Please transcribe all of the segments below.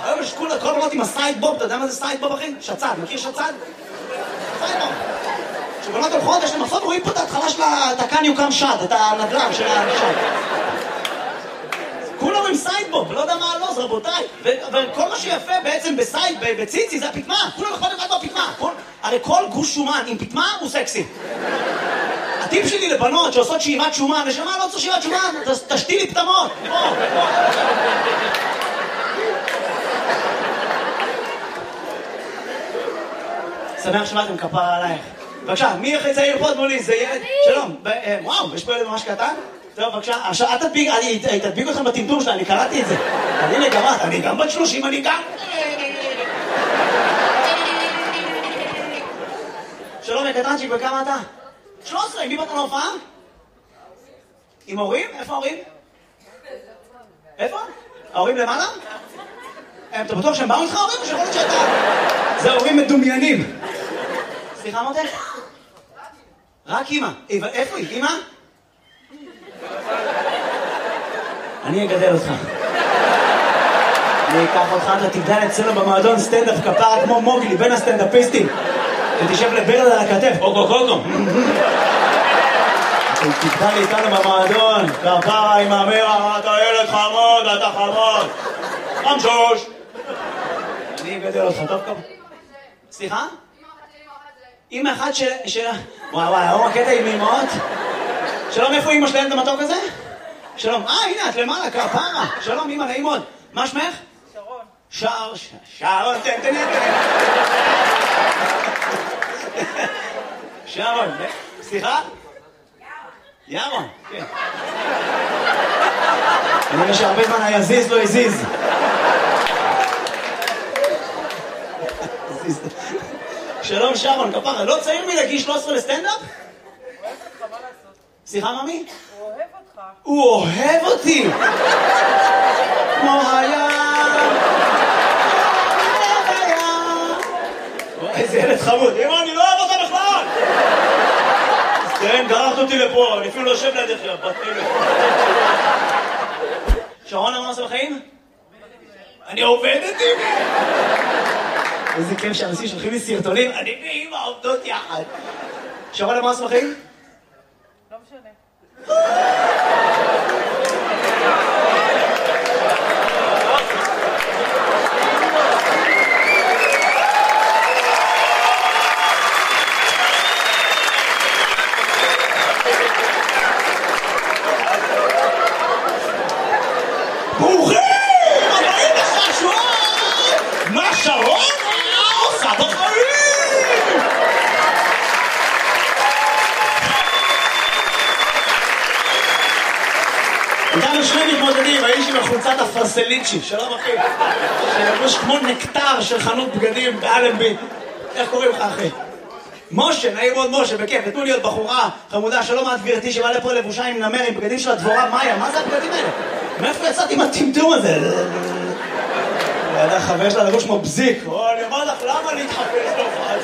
היום יש כל הבנות עם הסייד בוב, אתה יודע מה זה סייד בוב, אחי? שצד, מכיר שצד? סייד בוב. כשבנות הולכות, יש להם מחסות, רואים פה את ההתחלה של התקן יוקם שד, את הנדל"ן של השד. כולם עם סייד בוב, לא יודע מה הלוז, רבותיי. וכל מה שיפה בעצם בסייד, בציצי, זה הפתמה. כולם יכולים לבד בפתמה. הרי כל גוש שומן עם פתמה הוא סקסי. הטיפ שלי לבנות שעושות שאיבת שומן, נשמה לא צריך שאיבת שומן, תשתי לי פתמות. שמח שבאתם, כפרה עלייך. בבקשה, מי הכי צעיר פה מולי? זה ילד? שלום. וואו, יש פה ילד ממש קטן? טוב, בבקשה. עכשיו, אל תדביק אתכם בטמטום שלה, אני קראתי את זה. הנה גם את, אני גם בת 30, אני גם... שלום, קטנצ'יק, וכמה אתה? 13, עם מי באת להופעה? עם הורים? איפה ההורים? איפה? ההורים למעלה? אתה בטוח שהם באו איתך ההורים או שיכול להיות שאתה... זה הורים מדומיינים. סליחה מותך? רק אמא. איפה היא? אמא? אני אגדל אותך. אני אקח אותך, אתה תגדל אצלנו במועדון סטנדאפ כפרה כמו מוגלי בין הסטנדאפיסטים. ותשב לברד על הכתף, קוקו. תגדל איתנו במועדון, כפרה עם אמרה, אתה ילד חמוד, אתה חמוד. חמשוש. אני אגדל אותך, טוב כפרה. סליחה? אמא אחת של... וואי, היום הקטע עם אמאות. שלום, איפה אמא שלהם את המתוק הזה? שלום, הנה, את למעלה, כפרה. שלום, אמא, נעים מאוד. מה שמך? שרון. שרון, תן. שרון, סליחה? ירון, כן. אני רואה שהרבה זמן היזיז לא הזיז. שלום שרון, כפרה, לא צעיר מלהגיש 13 לסטנדאפ? הוא אוהב אותך, מה לעשות? סליחה, ממי? הוא אוהב אותך. הוא אוהב אותי! כמו איזה ילד חמוד. אמא, אני לא אוהב אותה בכלל! כן, גררת אותי לפה, אני אפילו לא יושב לידך, בטלת. שרון, מה עושה בחיים? אני עובדת עם... איזה כיף שאנשים שולחים לי סרטונים, אני ואמא עובדות יחד. שרון, מה עושה בחיים? לא משנה. ברוכים! הבאים לחשון! מה שרון עושה בחיים? איתנו שני מתמודדים, האיש עם החולצת הפרסליצ'י, שלום אחי, שלבוש כמו נקטר של חנות בגדים באלנבי. איך קוראים לך אחי? משה, נעים מאוד משה, בכיף, תנו לי עוד בחורה חמודה, שלום את גברתי שבא לפה לבושה עם נמר, עם בגדים של הדבורה מאיה, מה זה הבגדים האלה? מאיפה יצאתי עם הטמטום הזה? ידע חבר שלה לבוש כמו בזיק, אני אומר לך, למה להתחפש להופעה?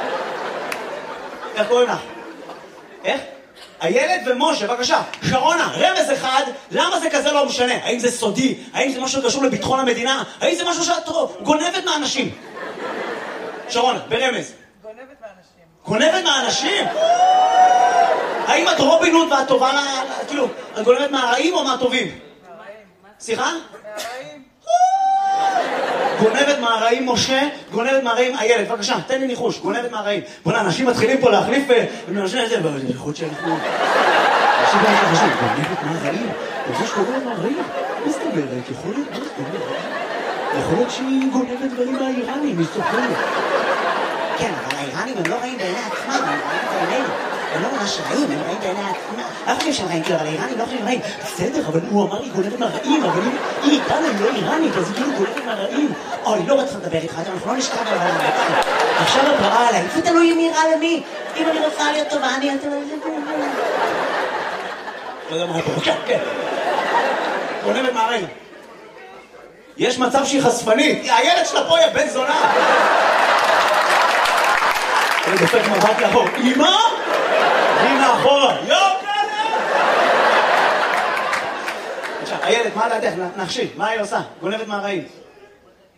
איך קוראים לך? איך? הילד ומשה, בבקשה, שרונה, רמז אחד, למה זה כזה לא משנה? האם זה סודי? האם זה משהו שקשור לביטחון המדינה? האם זה משהו שאת גונבת מהאנשים? שרונה, ברמז. גונבת מהאנשים? האם את רובין הוד ואת טובה כאילו, את גונבת מהרעים או מהטובים? מהרעים. סליחה? מהרעים. גונבת מהרעים משה, גונבת מהרעים הילד, בבקשה, תן לי ניחוש, גונבת מהרעים. בוא'נה, אנשים מתחילים פה להחליף אנשים את זה, יכול להיות שאנחנו... אנשים לא חושבים, גונבת מהרעים? זה שגונבת מהרעים? מה זאת אומרת? יכול להיות שהיא גונבת דברים מהאיראנים, היא סוחרת. כן, אבל האיראנים הם לא רעים בעיני עצמם, הם רעים בעינינו. הם לא ממש רעים, הם רעים בעיני עצמם. אנחנו חושבים שהם רעים, כאילו, אבל האיראנים לא חושבים רעים. בסדר, אבל הוא אמר לי גונבת מהרעים, אבל היא איתנו, היא לא איראנית, אז היא כאילו גונבת מהרעים. אוי, לא רוצה לדבר איתך, אנחנו לא נשכב על הרעים. עכשיו את רעה עליי, זה תלוי מי רע למי. אם אני רוצה להיות טובה, אני... לא יודע מה פה, כן. גונבת מהרעים. יש מצב שהיא חשפנית. הילד שלה פה יהיה בן זונה. אני דופק מבט לאחור. אמא? אמא אחורה. הילד, מה לידך? נחשי, מה היא עושה? גונבת מהרעים.